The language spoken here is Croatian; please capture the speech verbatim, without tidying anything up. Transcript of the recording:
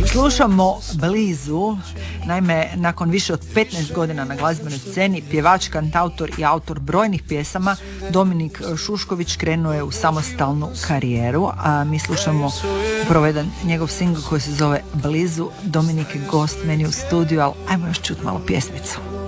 Slušamo Blizu. Naime, nakon više od petnaest godina na glazbenoj sceni, pjevač, kantautor i autor brojnih pjesama, Dominik Šušković krenuo je u samostalnu karijeru, a mi slušamo upravo jedan njegov singl koji se zove Blizu. Dominik je gost meni u studiju, ali ajmo još čuti malo pjesmicu.